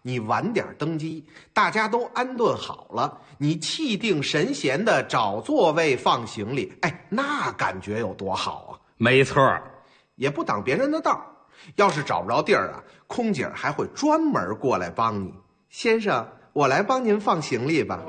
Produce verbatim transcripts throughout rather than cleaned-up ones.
你晚点登机，大家都安顿好了，你气定神闲的找座位放行李，哎，那感觉有多好啊！ 没错， 也不挡别人的道，要是找不着地儿啊，空姐还会专门过来帮你。先生，我来帮您放行李吧。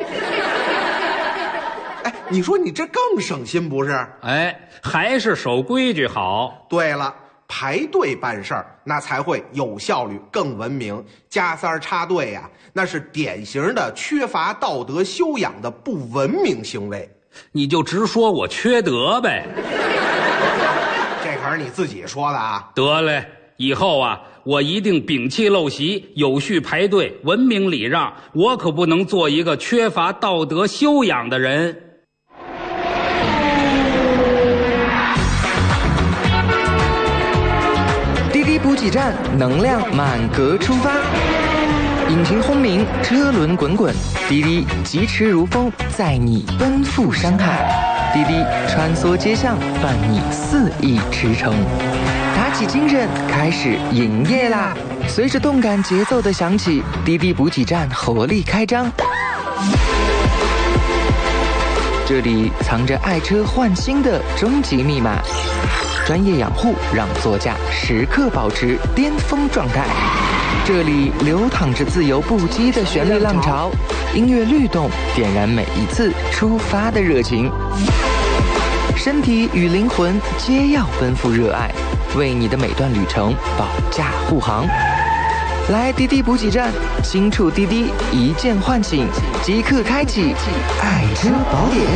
哎，你说你这更省心不是？ 哎，还是守规矩好。 对了，排队办事儿那才会有效率更文明，加塞儿插队呀、啊，那是典型的缺乏道德修养的不文明行为。 你就直说我缺德呗。 这可是你自己说的啊。 得嘞，以后啊我一定摒弃陋习，有序排队，文明礼让，我可不能做一个缺乏道德修养的人。 滴滴补给站，能量满格出发，引擎轰鸣，车轮滚滚，滴滴疾驰如风，载你奔赴山海。滴滴穿梭街巷，伴你肆意驰骋。打起精神，开始营业啦！随着动感节奏的响起，滴滴补给站活力开张。这里藏着爱车换新的终极密码，专业养护让座驾时刻保持巅峰状态。这里流淌着自由不羁的旋律浪潮，音乐律动点燃每一次出发的热情。身体与灵魂皆要奔赴热爱，为你的每段旅程保驾护航。来滴滴补给站，轻触滴滴，一键唤醒，即刻开启爱车宝典。